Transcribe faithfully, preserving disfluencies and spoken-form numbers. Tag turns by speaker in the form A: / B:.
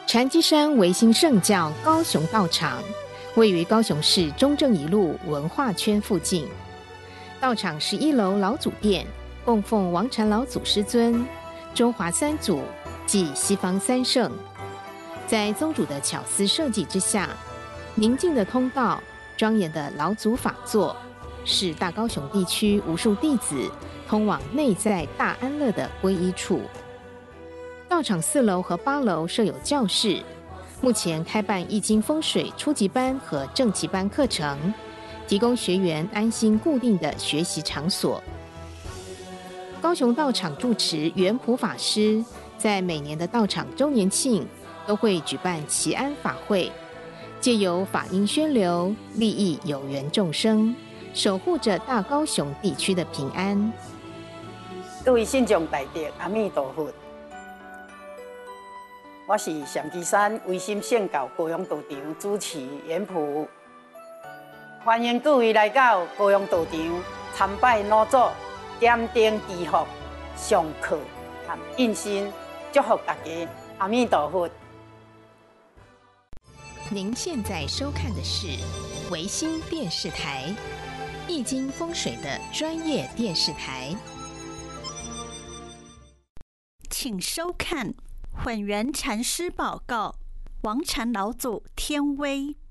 A: 禅机山维新圣教高雄道场位于高雄市中正一路文化圈附近。道场是一楼老祖殿，供奉王禅老祖师尊、中华三祖及西方三圣。在宗主的巧思设计之下，宁静的通道、庄严的老祖法座，是大高雄地区无数弟子通往内在大安乐的皈依处。道场四楼和八楼设有教室，目前开办易经风水初级班和正期班课程，提供学员安心固定的学习场所。高雄道场住持圆普法师在每年的道场周年庆都会举办祈安法会，借由法音宣流，利益有缘众生，守护着大高雄地区的平安。
B: 各位信众大德，阿弥陀佛。我是上基山维心圣教高雄道场主持圆普，欢迎各位来到高雄道场参拜老祖，点灯祈福、上课和印心，祝福大家，阿弥陀佛。
A: 您现在收看的是维新电视台，易经风水的专业电视台，
C: 请收看混元禅师报告：王禅老祖天威。